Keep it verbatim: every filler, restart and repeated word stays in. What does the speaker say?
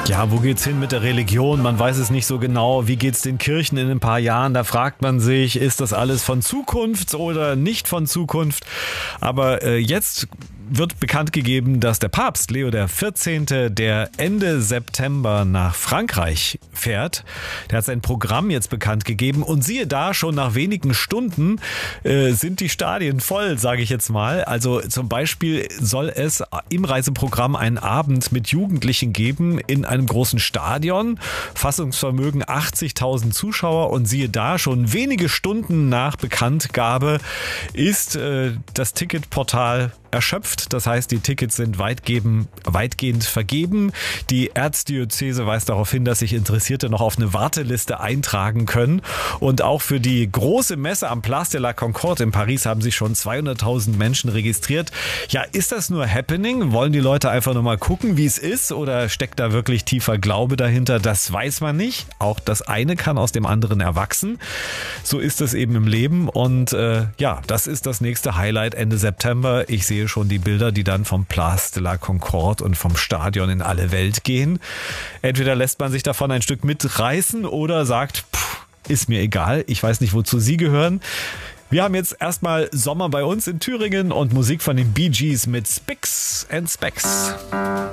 Ja, wo geht's hin mit der Religion? Man weiß es nicht so genau. Wie geht's den Kirchen in ein paar Jahren? Da fragt man sich, ist das alles von Zukunft oder nicht von Zukunft? Aber äh, jetzt wird bekannt gegeben, dass der Papst Leo der vierzehnte. der Ende September nach Frankreich fährt. Der hat sein Programm jetzt bekannt gegeben und siehe da, schon nach wenigen Stunden äh, sind die Stadien voll, sage ich jetzt mal. Also zum Beispiel soll es im Reiseprogramm einen Abend mit Jugendlichen geben in einem großen Stadion. Fassungsvermögen achtzigtausend Zuschauer und siehe da, schon wenige Stunden nach Bekanntgabe ist äh, das Ticketportal erschöpft. Das heißt, die Tickets sind weitgehend, weitgehend vergeben. Die Erzdiözese weist darauf hin, dass sich Interessierte noch auf eine Warteliste eintragen können. Und auch für die große Messe am Place de la Concorde in Paris haben sich schon zweihunderttausend Menschen registriert. Ja, ist das nur Happening? Wollen die Leute einfach nur mal gucken, wie es ist? Oder steckt da wirklich tiefer Glaube dahinter? Das weiß man nicht. Auch das eine kann aus dem anderen erwachsen. So ist es eben im Leben. Und äh, ja, das ist das nächste Highlight Ende September. Ich sehe schon die Bilder, die dann vom Place de la Concorde und vom Stadion in alle Welt gehen. Entweder lässt man sich davon ein Stück mitreißen oder sagt, pff, ist mir egal, ich weiß nicht, wozu Sie gehören. Wir haben jetzt erstmal Sommer bei uns in Thüringen und Musik von den Bee Gees mit Spicks and Specks.